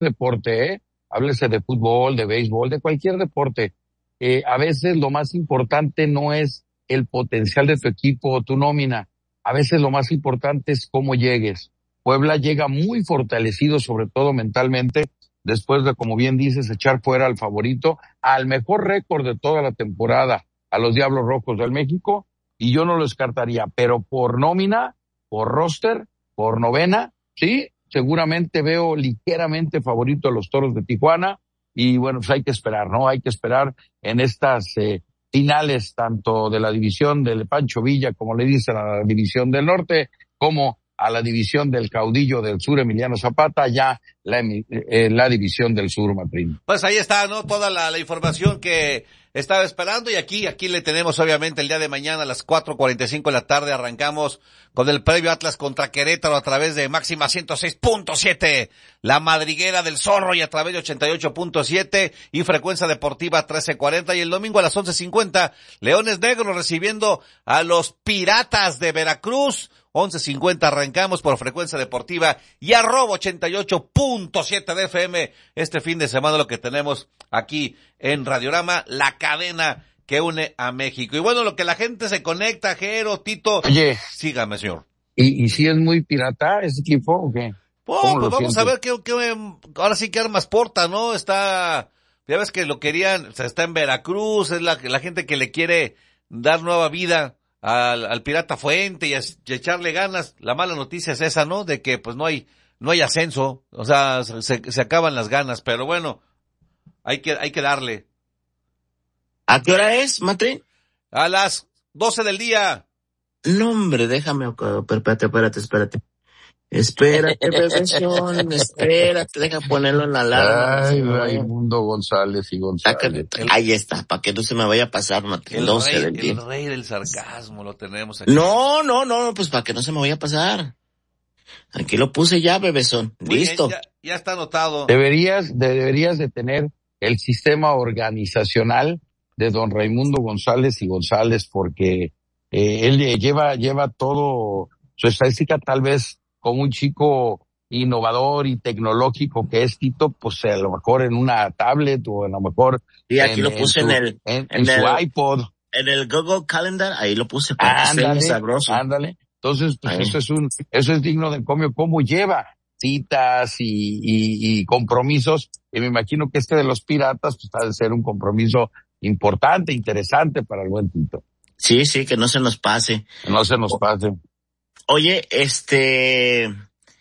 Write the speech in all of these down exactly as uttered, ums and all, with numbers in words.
deporte, ¿eh? Háblese de fútbol, de béisbol, de cualquier deporte. Eh, a veces lo más importante no es el potencial de tu equipo o tu nómina. A veces lo más importante es cómo llegues. Puebla llega muy fortalecido, sobre todo mentalmente, después de, como bien dices, echar fuera al favorito, al mejor récord de toda la temporada, a los Diablos Rojos del México, y yo no lo descartaría, pero por nómina, por roster, por novena, sí, seguramente veo ligeramente favorito a los Toros de Tijuana, y bueno, pues hay que esperar, ¿no? Hay que esperar en estas eh, finales, tanto de la división del Pancho Villa, como le dicen, a la división del norte, como a la división del caudillo del sur, Emiliano Zapata, ya la, eh, la división del sur, Matrín. Pues ahí está, ¿no? Toda la, la información que estaba esperando, y aquí, aquí le tenemos obviamente el día de mañana a las cuatro cuarenta y cinco de la tarde arrancamos con el previo Atlas contra Querétaro a través de Máxima ciento seis punto siete, La Madriguera del Zorro, y a través de ochenta y ocho punto siete y Frecuencia Deportiva trece cuarenta, y el domingo a las once cincuenta Leones Negros recibiendo a los Piratas de Veracruz. once cincuenta arrancamos por Frecuencia Deportiva y arroba ochenta y ocho punto siete de F M. Este fin de semana lo que tenemos aquí en Radiorama, la cadena que une a México. Y bueno, lo que la gente se conecta, Jero, Tito. Oye. Sígame, señor. ¿Y, y si es muy pirata ese equipo o qué? Oh, pues vamos sientes? a ver qué, qué, ahora sí que armas porta, ¿no? Está, ya ves que lo querían, o sea, está en Veracruz, es la, la gente que le quiere dar nueva vida al, al Pirata Fuente y, a, y a echarle ganas. La mala noticia es esa, ¿no? De que pues no hay, no hay ascenso, o sea, se, se acaban las ganas, pero bueno, hay que, hay que darle. ¿A qué hora es, Matrín? A las doce del día. No, hombre, déjame, espérate, espérate, espérate. Espérate, bebesión, espérate, deja ponerlo en la alarma. Ay, Raimundo González y González. El, ahí está, para que no se me vaya a pasar, Matrín. El, doce rey, del día. El rey del sarcasmo lo tenemos aquí. No, no, no, pues para que no se me vaya a pasar. Aquí lo puse ya, bebesón. Muy Listo. Bien, ya, ya está anotado. Deberías, de, deberías de tener el sistema organizacional de don Raimundo González y González, porque eh, él lleva, lleva todo su estadística, tal vez como un chico innovador y tecnológico que es Tito, pues a lo mejor en una tablet o a lo mejor y aquí en, lo puse en, en, su, el en, en, en el, su iPod, en el Google Calendar, ahí lo puse para ándale, que sea sabroso. Ándale. Entonces, pues ahí. eso es un, eso es digno de encomio, cómo lleva citas y, y, y compromisos, y me imagino que este de los Piratas pues ha de ser un compromiso importante, interesante para el buen Tito. Sí, sí, que no se nos pase. Que no se nos pase. Oye, este,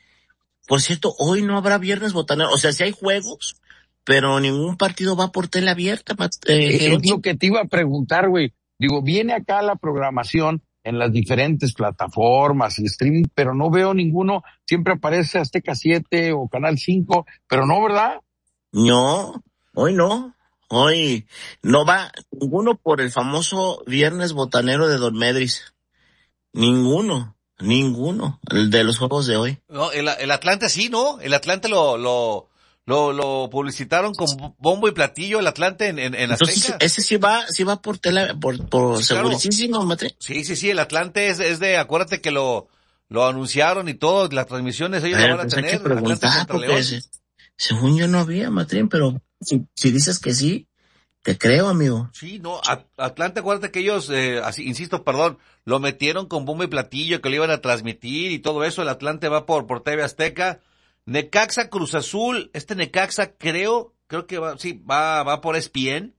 por cierto, hoy no habrá viernes botanero, o sea, sí hay juegos, pero ningún partido va por tele abierta. Eh, es lo que te iba a preguntar, güey. Digo, viene acá la programación en las diferentes plataformas y streaming, pero no veo ninguno. Siempre aparece Azteca siete o Canal cinco, pero no, ¿verdad? No, hoy no. Hoy no va ninguno por el famoso viernes botanero de Don Medris. Ninguno, ninguno, el de los juegos de hoy. No, el, el Atlante sí, ¿no? El Atlante lo, lo, lo, lo publicitaron con bombo y platillo, el Atlante en, en, en Azteca. Entonces, ese sí va, sí va por tela, por, por sí, segurísimo, claro. Matre. Sí, sí, sí, el Atlante es, es de, acuérdate que lo, lo anunciaron y todo, las transmisiones ellos lo van a pues tener. Hay que preguntar, porque se, según yo no había, Matrín, pero si, si dices que sí, te creo, amigo. Sí, no, Atlante, acuérdate que ellos, eh, así, insisto, perdón, lo metieron con bombo y platillo, que lo iban a transmitir y todo eso. El Atlante va por, por T V Azteca. Necaxa Cruz Azul, este Necaxa creo, creo que va, sí, va, va por E S P N.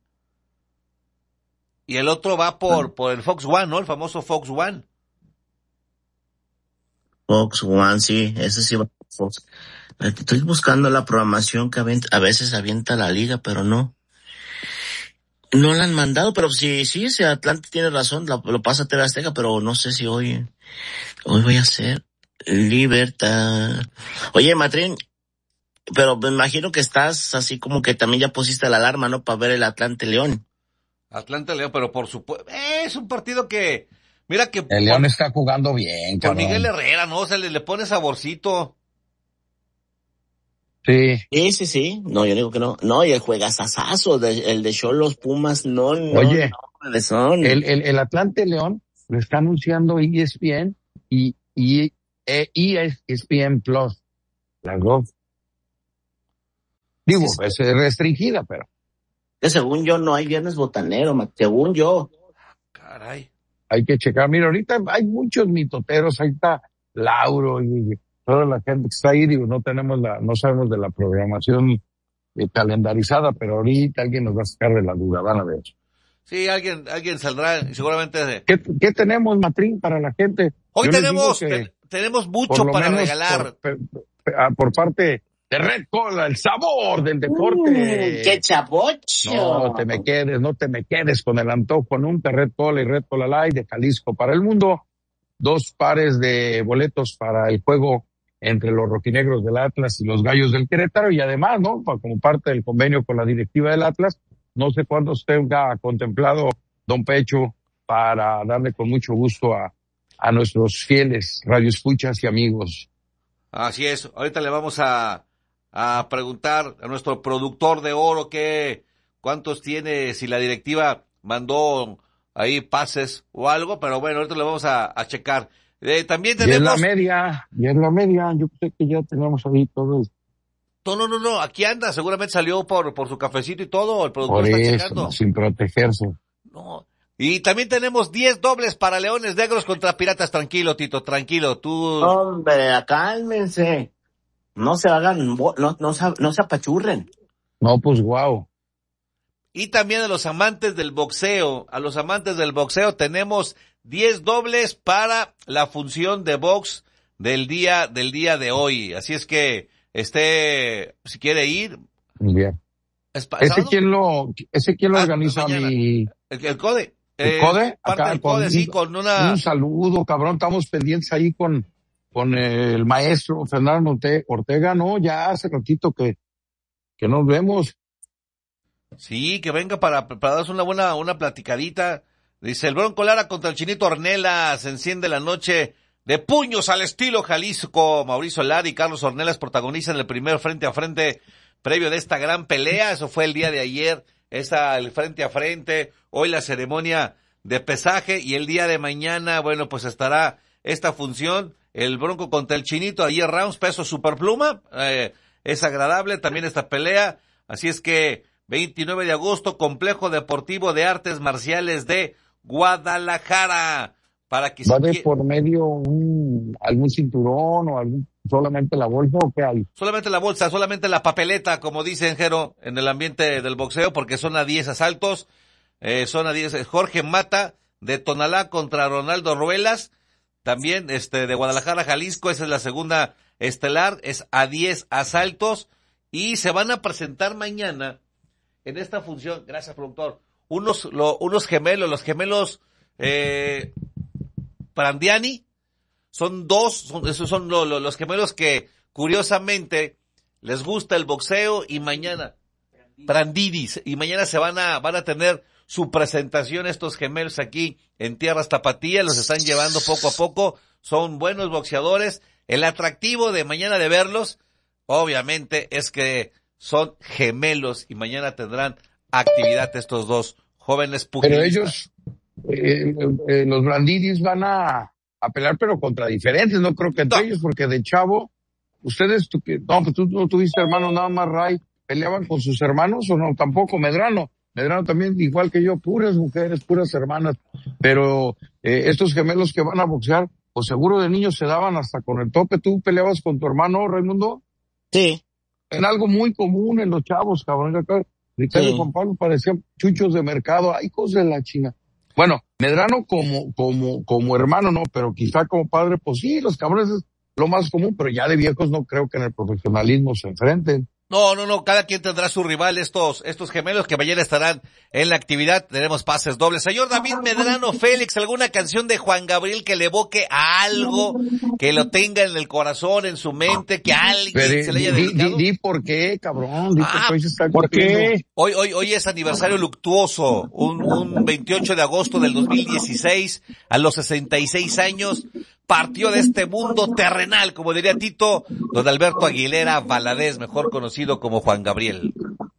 Y el otro va por, ah. por el Fox One, ¿no? El famoso Fox One. Fox One, sí, ese sí va por Fox. Estoy buscando la programación que avienta, a veces avienta la liga, pero no. No la han mandado, pero sí, sí, ese Atlante tiene razón, lo, lo pasa a T V Azteca, pero no sé si hoy, hoy voy a hacer Libertad. Oye, Matrín, pero me imagino que estás así como que también ya pusiste la alarma, ¿no? Para ver el Atlante León. Atlante León, pero por supuesto, eh, es un partido que, mira que... El León está jugando bien, Con Miguel Herrera, ¿no? O sea, le, le pone saborcito. Sí. Sí, sí, sí. No, yo digo que no. No, y el juegazazazo, de, el de Xolos Pumas, no, no. Oye, no, son. El, el, el Atlante León lo está anunciando E S P N y, y, e, E S P N Plus. Las dos. Digo, es restringida, pero. Que según yo no hay viernes botanero, ma- según yo. Caray. Hay que checar. Mira, ahorita hay muchos mitoteros, ahí está Lauro y toda la gente que está ahí, digo, no tenemos la, no sabemos de la programación eh, calendarizada, pero ahorita alguien nos va a sacar de la duda, van a ver. Sí, alguien, alguien saldrá, seguramente. De... ¿Qué, qué tenemos, Matrín, para la gente? Hoy Yo les tenemos, digo que te- tenemos por mucho lo para menos regalar. Por, por, por parte de Red Cola, el sabor del deporte. Mm, ¡Qué chabocho! No te me quedes, no te me quedes con el antojo. Nunca Red Cola y Red Cola Light de Jalisco para el mundo. Dos pares de boletos para el juego entre los rojinegros del Atlas y los Gallos del Querétaro. Y además, ¿no? Como parte del convenio con la directiva del Atlas, no sé cuándo usted ha contemplado, don Pecho, para darle con mucho gusto a, a nuestros fieles radioescuchas y amigos. Así es. Ahorita le vamos a, a preguntar a nuestro productor de oro qué, cuántos tiene, si la directiva mandó ahí pases o algo, pero bueno, ahorita lo vamos a, a checar. Eh, también Y es la tenemos... media, y es la media, yo sé que ya tenemos ahí todo. No, no, no, no, aquí anda, seguramente salió por, por su cafecito y todo, el productor Por está eso, checando. no, sin protegerse. No. Y también tenemos diez dobles para Leones Negros contra Piratas. Tranquilo, Tito, tranquilo, tú... Hombre, cálmense. No se hagan, bo- no, no, se- no se apachurren. No, pues guau. Y también a los amantes del boxeo, a los amantes del boxeo tenemos diez dobles para la función de box del día, del día de hoy. Así es que, este, si quiere ir... Bien. ¿es pa- ¿Ese sábado? quién lo, ese quién lo Ah, organiza? mañana. Mi, El, el CODE. ¿El Eh, CODE? Parte Acá del con CODE, un- sí, con una... Un saludo, cabrón, estamos pendientes ahí con, con el maestro Fernando Orte- Ortega, ¿no? Ya hace ratito que, que nos vemos. Sí, que venga para, para darnos una buena, una platicadita. Dice, el Bronco Lara contra el Chinito Ornelas, enciende la noche de puños al estilo Jalisco. Mauricio Lara y Carlos Ornelas protagonizan el primer frente a frente previo de esta gran pelea. Eso fue el día de ayer, esa, el frente a frente. Hoy la ceremonia de pesaje y el día de mañana, bueno, pues estará esta función. El Bronco contra el Chinito, ayer rounds, peso superpluma. Eh, es agradable también esta pelea. Así es que, veintinueve de agosto, Complejo Deportivo de Artes Marciales de Guadalajara, para que ¿Va si de quie- por medio un, algún cinturón o algún, solamente la bolsa o qué hay? solamente la bolsa, solamente la papeleta, como dicen Jero, en el ambiente del boxeo, porque son a diez asaltos, eh, son a diez, Jorge Mata de Tonalá contra Ronaldo Ruelas, también este de Guadalajara, Jalisco, esa es la segunda estelar, es a diez asaltos, y se van a presentar mañana en esta función, gracias productor, unos, lo, unos gemelos, los gemelos, eh, Prandiani, son dos, son, esos son lo, lo, los gemelos que curiosamente les gusta el boxeo y mañana, Prandidis, y mañana se van a, van a tener su presentación estos gemelos aquí en tierras tapatías, los están llevando poco a poco, son buenos boxeadores, el atractivo de mañana de verlos, obviamente es que son gemelos y mañana tendrán actividad estos dos jóvenes pugilistas. Pero ellos, eh, eh, los Brandidis van a, a pelear, pero contra diferentes, no creo que entre No. ellos, porque de chavo, ustedes, tú, que- no, pues tú no tuviste hermanos nada más, Ray, ¿peleaban con sus hermanos o no? Tampoco, Medrano. Medrano también, igual que yo, puras mujeres, puras hermanas, pero eh, estos gemelos que van a boxear, pues seguro de niños se daban hasta con el tope. ¿Tú peleabas con tu hermano, Raimundo? Sí. Era algo muy común en los chavos, cabrón. Acá, Ricardo Sí. y Juan Pablo parecían chuchos de mercado. Hay cosas de la China. Bueno, Medrano como, como, como hermano no, pero quizá como padre, pues sí, los cabrones es lo más común, pero ya de viejos no creo que en el profesionalismo se enfrenten. No, no, no, cada quien tendrá su rival, estos, estos gemelos que mañana estarán en la actividad, tenemos pases dobles. Señor David Medrano Félix, ¿alguna canción de Juan Gabriel que le evoque a algo, que lo tenga en el corazón, en su mente, que alguien Pero, se le haya di, dedicado? di, di por qué, cabrón, di Ah, por qué se está ¿Por cumpliendo. qué? Hoy, hoy, hoy es aniversario luctuoso, un, un veintiocho de agosto del dos mil dieciséis, a los sesenta y seis años, partió de este mundo terrenal, como diría Tito, don Alberto Aguilera Valadez, mejor conocido como Juan Gabriel.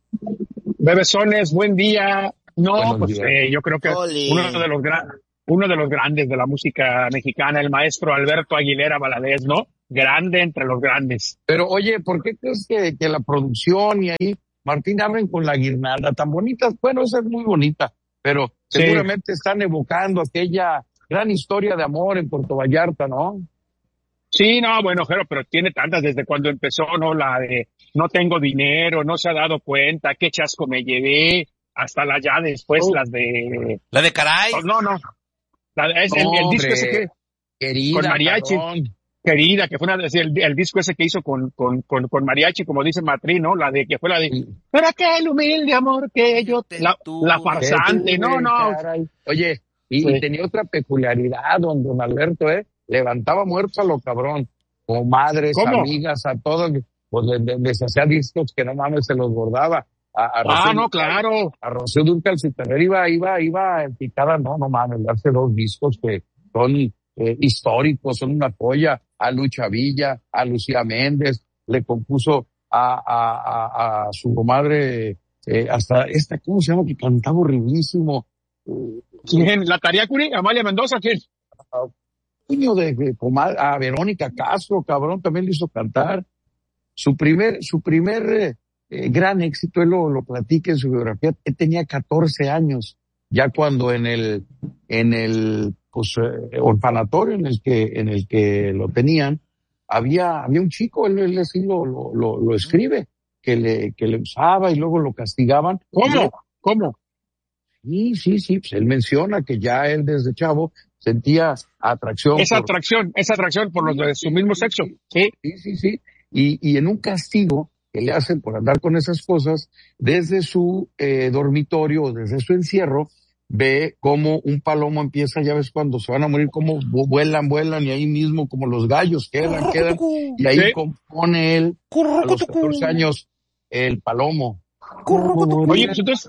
Bebesones, buen día. No, Buenos pues días. eh, yo creo que Oli. uno de los gran, uno de los grandes de la música mexicana, el maestro Alberto Aguilera Valadez, ¿no? Grande entre los grandes. Pero oye, ¿por qué crees que, que la producción y ahí Martín abren con la guirnalda, tan bonitas, bueno, esa es muy bonita, pero Sí. seguramente están evocando aquella gran historia de amor en Puerto Vallarta, ¿no? Sí, no, bueno, pero, pero tiene tantas desde cuando empezó, ¿no? La de no tengo dinero, no se ha dado cuenta, qué chasco me llevé, hasta la ya después Oh, las de... La de Caray. oh, no, no, la- es el, el disco ese hombre, que, con querida, mariachi, cabrón. querida, que fue una, es el, el disco ese que hizo con, con, con, con mariachi, como dice Matri, ¿no? La de, que fue la de, Sí, pero aquel humilde amor que yo, Te la, la tuve. que farsante, no, tuve, no, caray. Oye, y, y sí. tenía otra peculiaridad, don, don Alberto, ¿eh? Levantaba muerto a lo cabrón. Comadres, ¿Cómo? amigas, a todos, pues le- le- les hacía discos que no mames se los bordaba. A, a Ah, Rocío no, Dúrcal, claro, a Rocío Dúrcal Citarrer iba, iba, iba en picada, no, no mames, darse dos discos que son eh, históricos, son una joya. A Lucha Villa, a Lucía Méndez, le compuso a, a, a, a su comadre, eh, hasta esta, ¿cómo se llama? Que cantaba horriblísimo. Eh, ¿quién? ¿La Tariacuri? ¿Amalia Mendoza? ¿Quién? niño de, de comadre, a Verónica Castro, cabrón, también le hizo cantar. Su primer, su primer eh, eh, gran éxito, él lo, lo platica en su biografía, él tenía catorce años, ya cuando en el, en el, pues, eh, orfanatorio en el que, en el que lo tenían, había, había un chico, él, él así lo, lo, lo, lo escribe, que le, que le usaba y luego lo castigaban. Y él, ¿Cómo? ¿Cómo? sí, sí, sí, pues él menciona que ya él desde chavo sentía atracción Esa por, atracción, esa atracción por los de su sí, mismo sí, sexo, sí, sí. sí, sí, sí. Y, y en un castigo que le hacen por andar con esas cosas, desde su eh, dormitorio o desde su encierro, ve cómo un palomo empieza, ya ves cuando se van a morir, cómo vu- vuelan, vuelan, y ahí mismo como los gallos quedan, quedan, Currucutucú. y ahí Sí. compone él a los catorce Currucutucú. años el palomo. Currucutucú. Oye, pues entonces,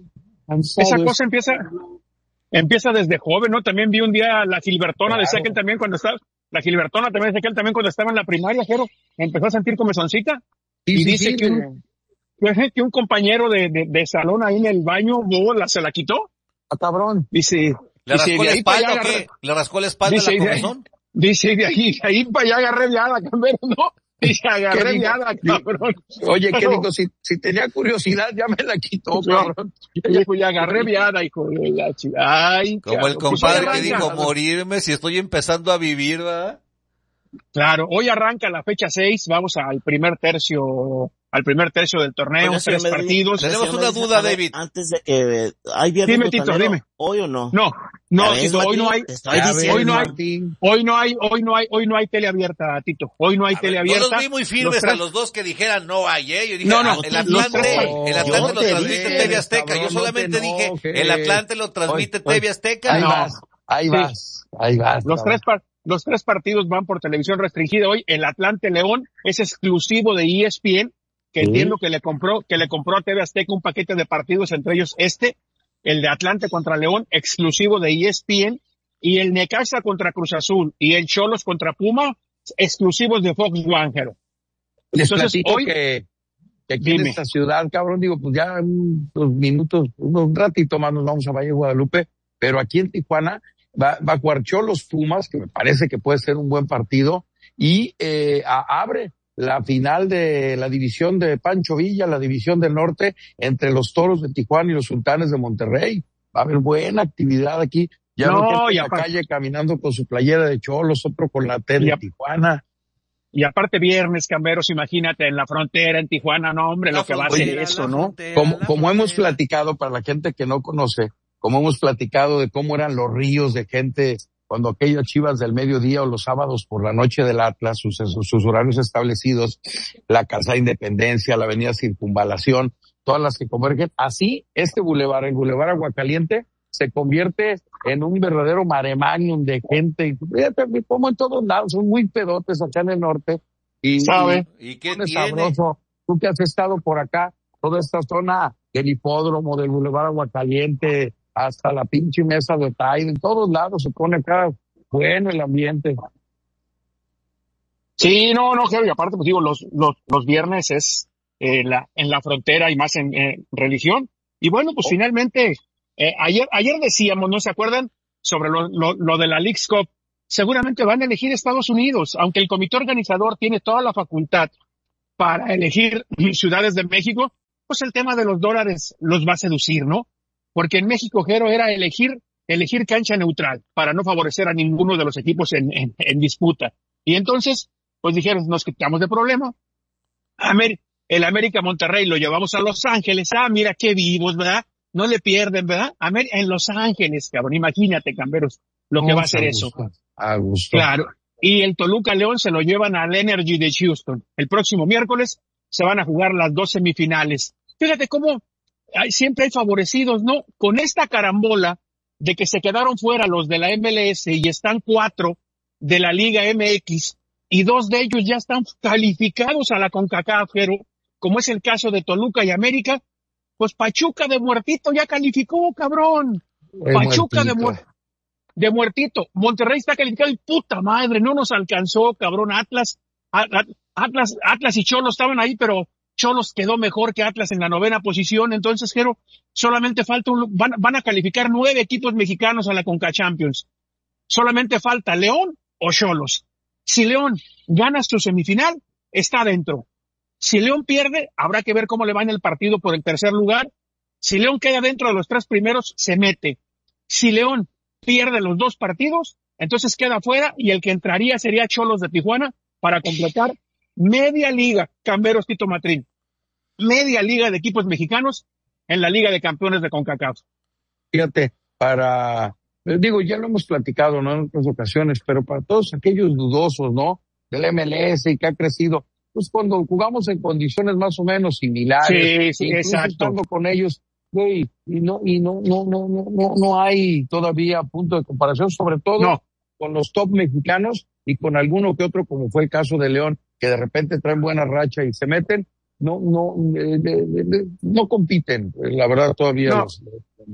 esa Cansado cosa empieza, empieza desde joven, ¿no? También vi un día la Gilbertona, decía que él claro. también cuando estaba, la Gilbertona también decía que él también cuando estaba en la primaria, Jero, empezó a sentir comezoncita, Sí, y sí, dice sí, que de- un, que que un compañero de, de, de salón ahí en el baño, no, la, se la quitó, ah, cabrón. dice, ¿Le dice, rascó de la ahí para allá espalda o agarré, qué? ¿Le rascó la espalda dice, la y de ahí, comezón? dice, de ahí, de ahí para allá agarré viada, cabrón, no, dice, ¿Qué agarré digo? viada, cabrón, Oye, ¿qué pero, digo? Si, si tenía curiosidad, ya me la quitó, yo, cabrón. Ya, y ya. dijo, ya agarré viada, hijo de la chi- ay, Como el cabrón, pues hoy compadre que arranca. dijo morirme si estoy empezando a vivir, ¿verdad? Claro, hoy arranca la fecha seis, vamos al primer tercio, al primer tercio del torneo, Oiga, señor tres Medina, partidos. oiga, Tenemos señor una Medina, duda, a ver, David. antes de que, ¿hay viernes Dime, Tito, botanero dime. hoy o no? No, ¿Ya no, ves, Tito, hoy no Martín? hay, Te estoy Ya hoy ves, no diciendo. hay, Martín. hoy no hay, hoy no hay, hoy no hay tele abierta, Tito. Hoy no hay A tele ver, no los abierta. vi muy Los firmes a tres, los dos que dijeran no hay, ¿eh? Yo dije, no, ah, no, el te los tres, Atlante, par- el No, Atlante yo lo te transmite dije, T V eres, Azteca. Yo cabrón, no te solamente dije, el enojes. Atlante lo Oye, transmite oye, T V Azteca. ahí no, vas, ahí sí, vas, ahí vas, los tres cabrón. par- los tres partidos van por televisión restringida hoy. El Atlante León es exclusivo de E S P N, que entiendo Sí, que le compró, que le compró a T V Azteca un paquete de partidos, entre ellos este, el de Atlante contra León, exclusivo de E S P N, y el Necaxa contra Cruz Azul, y el Cholos contra Puma, exclusivos de Fox One, Jero. les Entonces, platico hoy, que, que aquí en dime, esta ciudad, cabrón, digo, pues ya unos minutos, unos ratito más nos vamos a Valle de Guadalupe, pero aquí en Tijuana va, va a jugar Cholos Pumas, que me parece que puede ser un buen partido, y eh, a- abre la final de la división de Pancho Villa, la división del norte, entre los Toros de Tijuana y los Sultanes de Monterrey. Va a haber buena actividad aquí. Ya veo gente no, y en la aparte, calle caminando con su playera de Cholos, otro con la T y, de a- Tijuana. y aparte viernes, Camberos, imagínate, en la frontera, en Tijuana, no, hombre, La lo que va a ser frontera, eso, la ¿no? frontera, Como, la como hemos frontera. platicado, para la gente que no conoce, como hemos platicado de cómo eran los ríos de gente cuando aquellas Chivas del mediodía o los sábados por la noche del Atlas, sus, sus, sus horarios establecidos, la Calzada Independencia, la Avenida Circunvalación, todas las que convergen. Así, este bulevar, el bulevar Aguacaliente, se convierte en un verdadero mare magnum de gente. Y fíjate, como en todos lados, son muy pedotes acá en el norte. Y, y ¿Sabe? ¿Y qué pone tiene? sabroso. Tú que has estado por acá, toda esta zona del hipódromo, del bulevar Aguacaliente, hasta la pinche mesa de Tide, en todos lados se pone acá bueno el ambiente. Sí, no, no, Jero, y aparte, pues digo, los, los, los viernes es eh, la, en la frontera y más en eh, religión. Y bueno, pues Oh, finalmente, eh, ayer, ayer decíamos, ¿no se acuerdan? Sobre lo, lo, lo de la Leagues Cup. Seguramente van a elegir Estados Unidos, aunque el comité organizador tiene toda la facultad para elegir ciudades de México, pues el tema de los dólares los va a seducir, ¿no? Porque en México, Jero, era elegir, elegir cancha neutral para no favorecer a ninguno de los equipos en, en, en disputa. Y entonces, pues dijeron, nos quitamos de problema. Amer- el América Monterrey lo llevamos a Los Ángeles. Ah, mira qué vivos, ¿verdad? No le pierden, ¿verdad? Amer- en Los Ángeles, cabrón. Imagínate, Camberos, lo que va a hacer eso. A gusto. Claro. Y el Toluca León se lo llevan al Energy de Houston. El próximo miércoles se van a jugar las dos semifinales. Fíjate cómo hay, siempre hay favorecidos, ¿no? Con esta carambola de que se quedaron fuera los de la M L S y están cuatro de la Liga M X y dos de ellos ya están calificados a la CONCACAF, pero como es el caso de Toluca y América, pues Pachuca de muertito ya calificó, cabrón. El Pachuca de muertito. muertito. De muertito. Monterrey está calificado y puta madre, no nos alcanzó, cabrón. Atlas, Atlas, Atlas y Cholos estaban ahí, pero Cholos quedó mejor que Atlas en la novena posición. Entonces, Jero, solamente falta un, van, van a calificar nueve equipos mexicanos a la Conca Champions. Solamente falta León o Cholos. Si León gana su semifinal, está dentro. Si León pierde, habrá que ver cómo le va en el partido por el tercer lugar. Si León queda dentro de los tres primeros, se mete. Si León pierde los dos partidos, entonces queda fuera y el que entraría sería Cholos de Tijuana para completar media liga, Camberos Tito Matrín, media liga de equipos mexicanos en la Liga de Campeones de CONCACAF. Fíjate, para, digo, ya lo hemos platicado, ¿no? En otras ocasiones, pero para todos aquellos dudosos, ¿no? Del M L S y que ha crecido, pues cuando jugamos en condiciones más o menos similares, sí, sí, exacto, estando con ellos, güey, y no, y no, no, no, no, no, no hay todavía punto de comparación, sobre todo no. con los top mexicanos y con alguno que otro, como fue el caso de León, que de repente traen buena racha y se meten, no, no, de, de, de, no compiten, la verdad todavía. No. Los,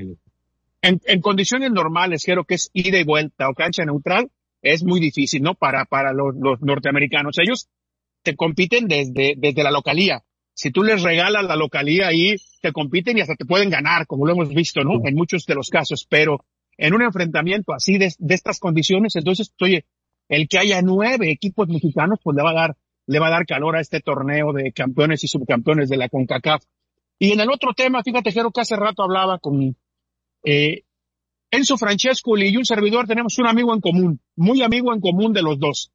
en, en condiciones normales, creo que es ida y vuelta o cancha neutral, es muy difícil, ¿no? Para, para los, los norteamericanos. Ellos te compiten desde, desde la localía. Si tú les regalas la localía ahí, te compiten y hasta te pueden ganar, como lo hemos visto, ¿no? En muchos de los casos, pero en un enfrentamiento así de, de estas condiciones, entonces, oye, el que haya nueve equipos mexicanos, pues le va a dar, le va a dar calor a este torneo de campeones y subcampeones de la CONCACAF. Y en el otro tema, fíjate, Jero, que hace rato hablaba con, eh, Enzo Francescoli y un servidor, tenemos un amigo en común, muy amigo en común de los dos.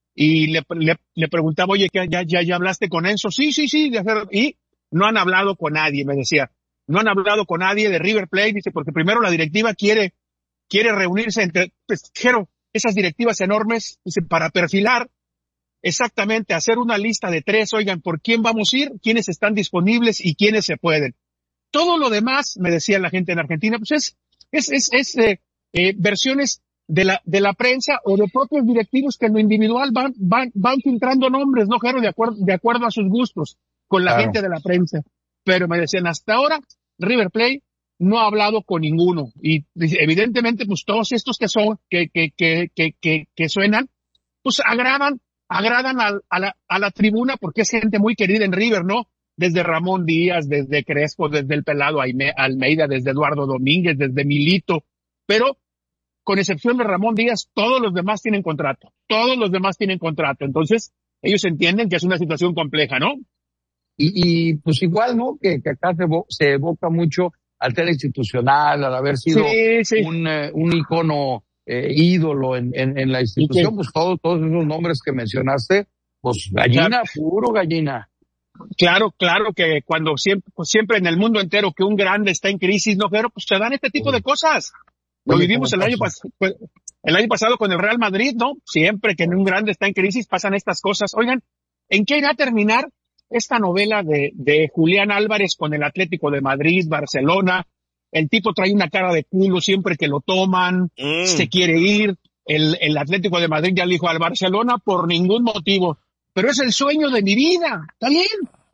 Y le, le, le preguntaba, oye, ¿ya, ya, ya hablaste con Enzo? Sí, sí, sí. Y no han hablado con nadie, me decía. No han hablado con nadie de River Plate, dice, porque primero la directiva quiere, quiere reunirse entre, pues, Jero, esas directivas enormes, dice, para perfilar exactamente, hacer una lista de tres, oigan, ¿por quién vamos a ir? ¿Quiénes están disponibles y quiénes se pueden? Todo lo demás, me decía la gente en Argentina, pues es, es, es, es eh, eh, versiones de la, de la prensa o de propios directivos que en lo individual van, van, van filtrando nombres, ¿no, Jero? De acuerdo, de acuerdo a sus gustos, con la Claro. gente de la prensa. Pero me decían, hasta ahora, River Plate no ha hablado con ninguno. Y evidentemente, pues todos estos que son, que, que, que, que, que, que suenan, pues agradan, agradan a, a la, a la tribuna porque es gente muy querida en River, ¿no? Desde Ramón Díaz, desde Crespo, desde el Pelado Almeida, desde Eduardo Domínguez, desde Milito. Pero, con excepción de Ramón Díaz, todos los demás tienen contrato. Todos los demás tienen contrato. Entonces, ellos entienden que es una situación compleja, ¿no? Y, y pues igual, ¿no? Que, que acá se, evo- se evoca mucho al tema institucional, al haber sido Sí, sí. un, eh, un icono eh, ídolo en, en, en la institución, Sí. pues todos, todos esos nombres que mencionaste, pues gallina, puro gallina. Claro, claro que cuando siempre, pues siempre en el mundo entero que un grande está en crisis, ¿no? Pero pues se dan este tipo de cosas. Lo Oye, vivimos el ¿cómo año, pasa? pas- pues, el año pasado con el Real Madrid, ¿no? Siempre que en un grande está en crisis pasan estas cosas. Oigan, ¿en qué irá a terminar esta novela de, de Julián Álvarez con el Atlético de Madrid, Barcelona? El tipo trae una cara de culo siempre que lo toman, Mm. se quiere ir. El, el Atlético de Madrid ya le dijo al Barcelona por ningún motivo. Pero es el sueño de mi vida. ¿Está bien?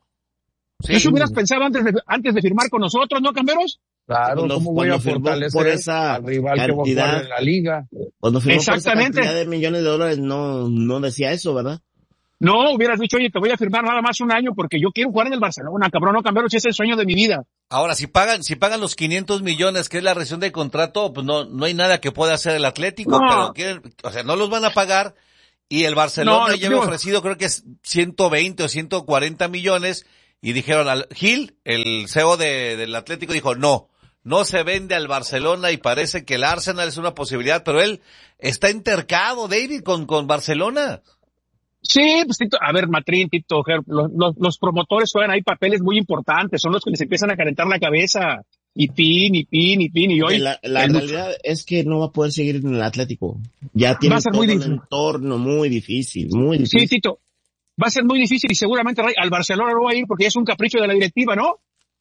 Sí. Eso hubieras pensado antes de, antes de firmar con nosotros, ¿no, Camberos? Claro, Cuando- ¿cómo voy a cuando firmó fortalecer por esa al rival que va a cantidad. jugar en la liga? Cuando firmó por esa Exactamente. cantidad de millones de dólares no, no decía eso, ¿verdad? No, hubieras dicho, oye, te voy a firmar nada más un año porque yo quiero jugar en el Barcelona, cabrón, no, Camberos, ese es el sueño de mi vida. Ahora, si pagan, si pagan los quinientos millones, que es la rescisión de contrato, pues no, no hay nada que pueda hacer el Atlético, No. pero quieren, o sea, no los van a pagar, y el Barcelona No, ya digo- había ofrecido, creo que es ciento veinte o ciento cuarenta millones, y dijeron al Gil, el C E O de, del Atlético, dijo no, no se vende al Barcelona y parece que el Arsenal es una posibilidad, pero él está entercado, David, con, con Barcelona. Sí, pues Tito, a ver, Matrín, Tito, los, los, los promotores juegan ahí papeles muy importantes, son los que les empiezan a calentar la cabeza. Y pin, y pin, y pin, y hoy. La, la realidad es que no va a poder seguir en el Atlético. Ya tiene todo un entorno muy difícil, muy difícil. Sí, Tito. Va a ser muy difícil y seguramente al Barcelona no va a ir porque es un capricho de la directiva, ¿no?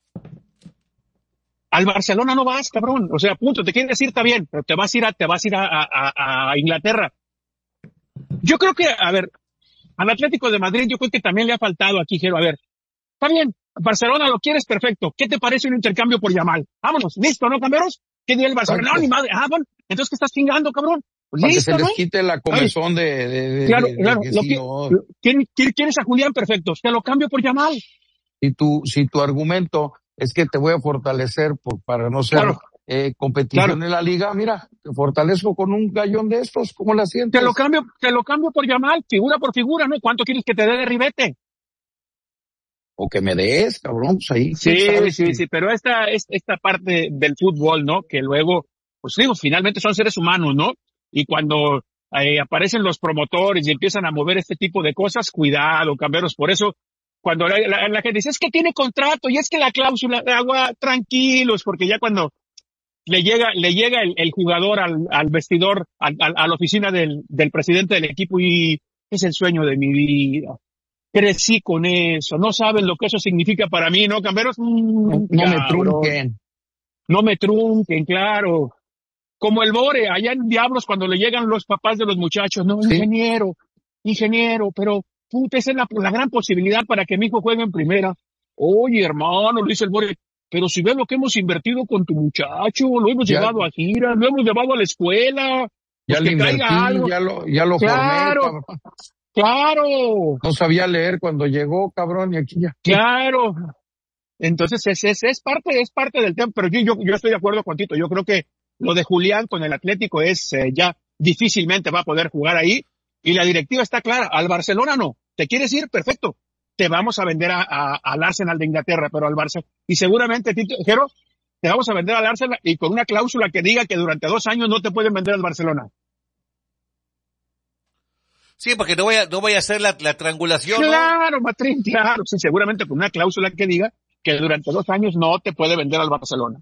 Al Barcelona no vas, cabrón. O sea, punto. Te quieres ir, está bien, pero te vas a ir a, te vas a ir a, a, a Inglaterra. Yo creo que, a ver, al Atlético de Madrid yo creo que también le ha faltado aquí, Jero. A ver, está bien. Barcelona lo quieres, perfecto. ¿Qué te parece un intercambio por Yamal? Vámonos, listo, ¿no, camberos? ¿Qué dice el Barcelona? No, ni madre. Ah, bueno, entonces ¿qué estás chingando, cabrón? Pues para listo, que se ¿no? les quite la comezón de, de, de, claro, de, claro. de que Lo si que, no... ¿quién, ¿Quieres a Julián? Perfecto. Te lo cambio por Yamal. Si tu, si tu argumento es que te voy a fortalecer por, para no ser claro. eh, competición claro. en la liga, mira, te fortalezco con un gallón de estos, ¿cómo la sientes? Te lo cambio, te lo cambio por Yamal, figura por figura, ¿no? ¿Cuánto quieres que te dé de ribete? O que me des, cabrón, pues ahí. Sí, sí, que... sí, pero esta, esta parte del fútbol, ¿no? Que luego, pues digo, finalmente son seres humanos, ¿no? Y cuando eh, aparecen los promotores y empiezan a mover este tipo de cosas, cuidado, camberos. Por eso, cuando la, la, la gente dice, es que tiene contrato y es que la cláusula de agua, tranquilos, porque ya cuando le llega, le llega el, el jugador al, al vestidor, al, al, a la oficina del, del presidente del equipo y es el sueño de mi vida. Crecí con eso, no saben lo que eso significa para mí, ¿no, camberos? Mm, no, no me trunquen. No me trunquen, claro. Como el Bore, allá en Diablos, cuando le llegan los papás de los muchachos, no, ¿sí? ingeniero, ingeniero, pero puta, esa es la, la gran posibilidad para que mi hijo juegue en primera. Oye, hermano, le dice el Bore, pero si ves lo que hemos invertido con tu muchacho, lo hemos ya, llevado a gira, lo hemos llevado a la escuela. Ya pues le invertí, algo. ya lo, ya lo claro. formé, cabrón. Claro. No sabía leer cuando llegó, cabrón, y aquí ya. Claro. Entonces es, es, es parte, es parte del tema, pero yo, yo, yo estoy de acuerdo con Tito. Yo creo que lo de Julián con el Atlético es, eh, ya difícilmente va a poder jugar ahí. Y la directiva está clara. Al Barcelona no. ¿Te quieres ir? Perfecto. Te vamos a vender a, a, al Arsenal de Inglaterra, pero al Barça. Y seguramente, Tito, Jero, te vamos a vender al Arsenal y con una cláusula que diga que durante dos años no te pueden vender al Barcelona. Sí, porque no voy a, no voy a hacer la, la triangulación. Claro, ¿no? Matrín, claro. Sí, seguramente con una cláusula que diga que durante dos años no te puede vender al Barcelona.